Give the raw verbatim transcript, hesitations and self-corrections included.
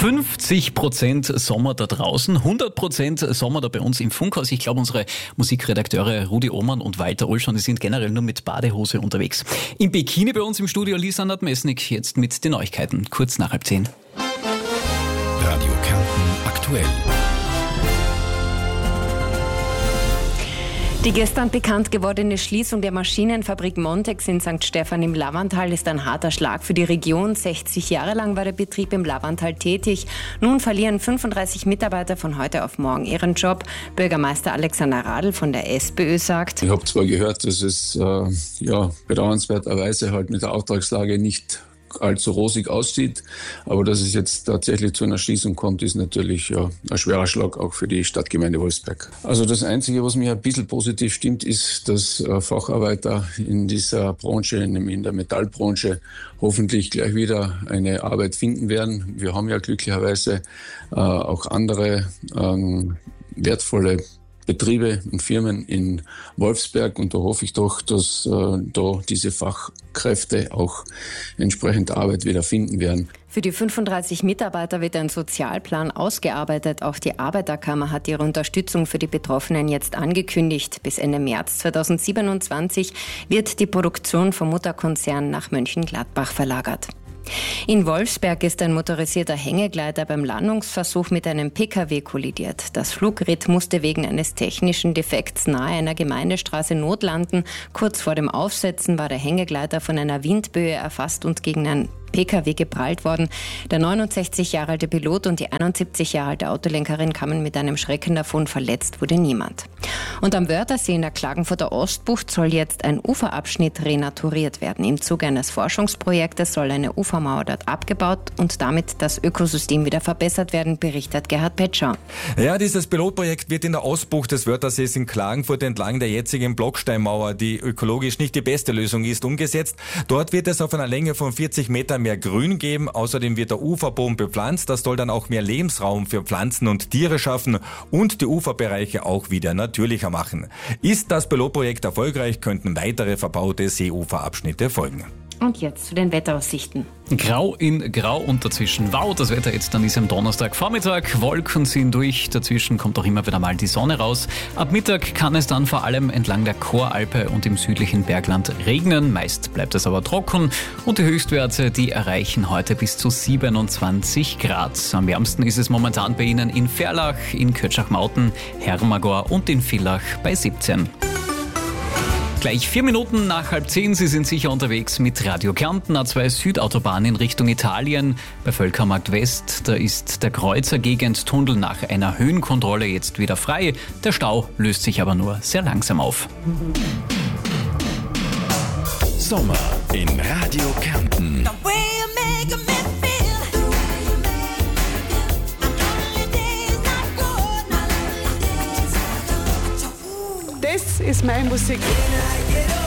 fünfzig Prozent Sommer da draußen, hundert Prozent Sommer da bei uns im Funkhaus. Ich glaube, unsere Musikredakteure Rudi Ohmann und Walter Olschon, die sind generell nur mit Badehose unterwegs. Im Bikini bei uns im Studio Lisa Nadmesnik, jetzt mit den Neuigkeiten, kurz nach halb zehn. Radio Kärnten aktuell. Die gestern bekannt gewordene Schließung der Maschinenfabrik Montex in Sankt Stephan im Lavanttal ist ein harter Schlag für die Region. sechzig Jahre lang war der Betrieb im Lavanttal tätig. Nun verlieren fünfunddreißig Mitarbeiter von heute auf morgen ihren Job. Bürgermeister Alexander Radl von der SPÖ sagt: Ich habe zwar gehört, dass es äh, ja, bedauernswerterweise halt mit der Auftragslage nicht allzu rosig aussieht, aber dass es jetzt tatsächlich zu einer Schließung kommt, ist natürlich ja, ein schwerer Schlag auch für die Stadtgemeinde Wolfsberg. Also das Einzige, was mir ein bisschen positiv stimmt, ist, dass äh, Facharbeiter in dieser Branche, nämlich in der Metallbranche, hoffentlich gleich wieder eine Arbeit finden werden. Wir haben ja glücklicherweise äh, auch andere ähm, wertvolle Betriebe und Firmen in Wolfsberg, und da hoffe ich doch, dass äh, da diese Fachkräfte auch entsprechend Arbeit wieder finden werden. Für die fünfunddreißig Mitarbeiter wird ein Sozialplan ausgearbeitet. Auch die Arbeiterkammer hat ihre Unterstützung für die Betroffenen jetzt angekündigt. Bis Ende März zweitausendsiebenundzwanzig wird die Produktion vom Mutterkonzern nach Mönchengladbach verlagert. In Wolfsberg ist ein motorisierter Hängegleiter beim Landungsversuch mit einem Pkw kollidiert. Das Fluggerät musste wegen eines technischen Defekts nahe einer Gemeindestraße notlanden. Kurz vor dem Aufsetzen war der Hängegleiter von einer Windböe erfasst und gegen ein Pkw geprallt worden. Der neunundsechzig Jahre alte Pilot und die einundsiebzig Jahre alte Autolenkerin kamen mit einem Schrecken davon, verletzt wurde niemand. Und am Wörthersee in der Klagenfurter Ostbucht soll jetzt ein Uferabschnitt renaturiert werden. Im Zuge eines Forschungsprojektes soll eine Ufermauer dort abgebaut und damit das Ökosystem wieder verbessert werden, berichtet Gerhard Petscher. Ja, dieses Pilotprojekt wird in der Ostbucht des Wörthersees in Klagenfurt entlang der jetzigen Blocksteinmauer, die ökologisch nicht die beste Lösung ist, umgesetzt. Dort wird es auf einer Länge von vierzig Metern mehr Grün geben. Außerdem wird der Uferboden bepflanzt. Das soll dann auch mehr Lebensraum für Pflanzen und Tiere schaffen und die Uferbereiche auch wieder natürlicher machen. Ist das Pilotprojekt erfolgreich, könnten weitere verbaute Seeuferabschnitte folgen. Und jetzt zu den Wetteraussichten. Grau in Grau und dazwischen wow, das Wetter jetzt dann ist am Donnerstagvormittag. Wolken ziehen durch, dazwischen kommt auch immer wieder mal die Sonne raus. Ab Mittag kann es dann vor allem entlang der Choralpe und im südlichen Bergland regnen. Meist bleibt es aber trocken und die Höchstwerte, die erreichen heute bis zu siebenundzwanzig Grad. Am wärmsten ist es momentan bei Ihnen in Ferlach, in Kötschachmauten, Hermagor und in Villach bei siebzehn. Gleich vier Minuten nach halb zehn, Sie sind sicher unterwegs mit Radio Kärnten, A zwei Südautobahn in Richtung Italien. Bei Völkermarkt West, da ist der Kreuzergegend-Tunnel nach einer Höhenkontrolle jetzt wieder frei. Der Stau löst sich aber nur sehr langsam auf. Sommer in Radio Kärnten. Das ist meine Musik.